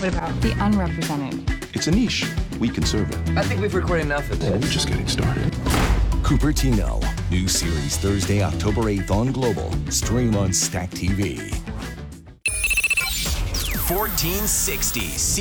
What about the unrepresented? It's a niche. We can serve it. I think we've recorded enough of We're this. just getting started. Cupertino. New series Thursday, October 8th on Global. Stream on Stack TV. 1460